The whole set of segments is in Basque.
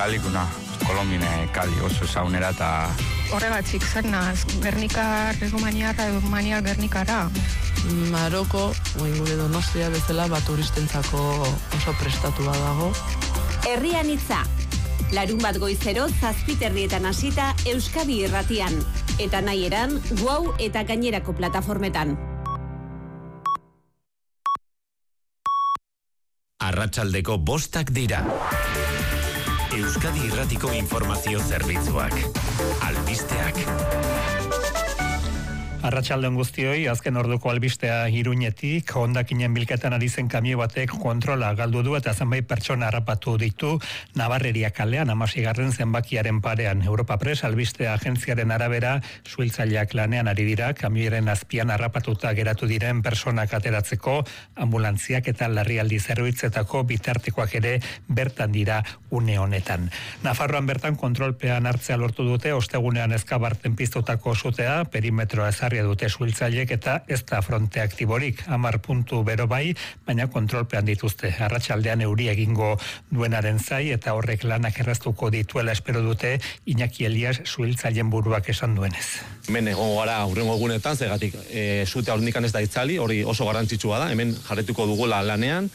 Calicuna, Kolombine Cali, oso zaunera eta... Horregatik zer naz, Gernikar, Rumaniar Gernikara. Maroko, gure Donostia bezala turistentzako oso prestatua dago. Herrian hitza. Larun bat goizero 7:00 hasita Euskadi Irratian. Eta nahi eran, Guau eta gainerako plataformetan. Arratsaldeko 5 dira. Euskadi Irratiko informazio zerbitzuak. Albisteak. Arratsalde on guztioi, azken orduko albistea Iruñetik, hondakinen bilketan ari zen kamio batek kontrola galdu du eta zenbait pertsona harrapatu ditu Nabarreria kalean 16. zenbakiaren parean. Europa Press albistea agentziaren arabera suhiltzaileak lanean ari dira, kamioaren azpian harrapatuta geratu diren pertsonak ateratzeko, ambulantziak eta larrialdi zerbitzetako bitartekoak ere bertan dira une honetan. Nafarroan bertan kontrolpean hartzea lortu dute ostegunean Ezkabarten piztutako sutea, perimetroa ezarri dute suhiltzaileek eta ez da fronte aktiborik, 10 puntu bero bai, baina kontrolpean dituzte. Arratsaldean euri egingo duenaren zai eta horrek lanak erraztuko dituela espero dute Iñaki Elias suhiltzaileen buruak esan duenez. Hemen egongo gara hurrengo egunetan, zegatik sutea hornikan ez da itzali, hori oso garrantzitsua da, hemen jarretuko dugula lanean.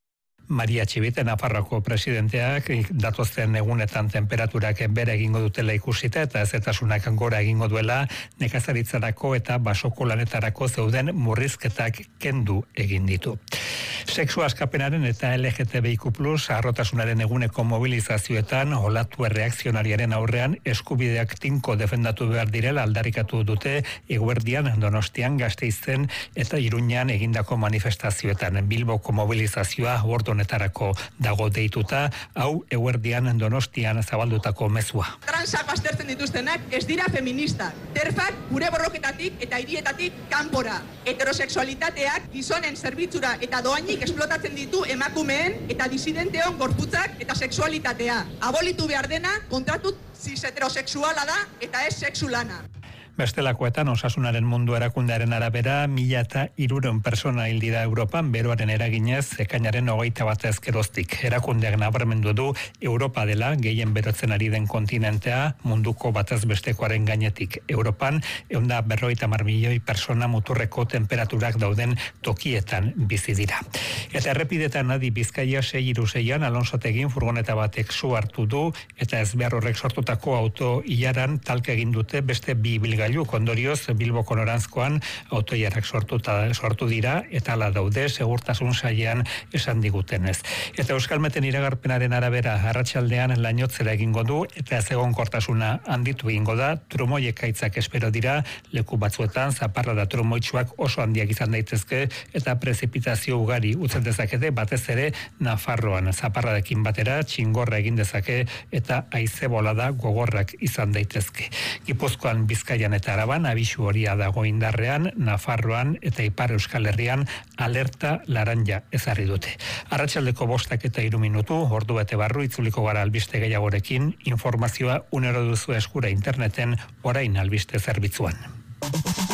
Maria Txibite, Nafarroako presidenteak, datozen egunetan temperaturak bere egingo dutela ikusita eta ezetasunak gora egingo duela nekazaritzarako eta basoko lanetarako zeuden murrizketak kendu egin ditu. Sexu askapenaren eta LGTBIQ+ arrotasunaren eguneko mobilizazioetan olatu erreakzionariaren aurrean eskubideak tinko defendatu behar direla aldarrikatu dute eguerdian Donostian, Gasteizen eta Iruñan egindako manifestazioetan. Bilboko mobilizazioa ordonetarako dago deituta, hau eguerdian Donostian zabaldutako mezua. Transak baztertzen dituztenak ez dira feministak. Terfak gure borroketatik eta hirietatik kanpora. Heterosexualitateak gizonen zerbitzura eta doainik esplotatzen ditu emakumeen eta disidenteon gorputzak eta sexualitatea. Abolitu behar dena kontratu cis heterosexuala da eta ez sexu lana. Bestelakoetan osasunaren mundu erakundearen arabera 1.300 pertsona hil dira Europan beroaren eraginez ekainaren 21 geroztik. Erakundeak nabarmendu du Europa dela gehien berotzen ari den kontinentea munduko batez bestekoaren gainetik. Europan 150 milioi pertsona muturreko temperaturak dauden tokietan bizi dira. Eta errepidetan adi Bizkaia 636an Alonsotegin furgoneta batek su hartu du eta ezbehar horrek sortutako auto ilaran talka egin dute beste bi ondorioz Bilboko noranzkoan autoilarak sortu dira eta hala daude segurtasun sailean esan digutenez. Eta Euskalmeten iragarpenaren arabera arratsaldean lainotzera egingo du eta ezegonkortasuna handitu egingo da, trumoi ekaitzak espero dira, leku batzuetan zaparrada trumoitsuak oso handiak izan daitezke eta prezipitazio ugari utzen dezakete batez ere Nafarroan zaparradekin batera txingorra egin dezake eta haize bolada gogorrak izan daitezke. Gipuzkoan, Bizkaian eta Araban abisu horia dago indarrean, Nafarroan eta Ipar Euskal Herrian alerta laranja ezarri dute. Arratsaldeko 5:03 minutu, ordu bete barru itzuliko gara albiste gehiagorekin, informazioa unero duzu eskura interneten orain albiste zerbitzuan.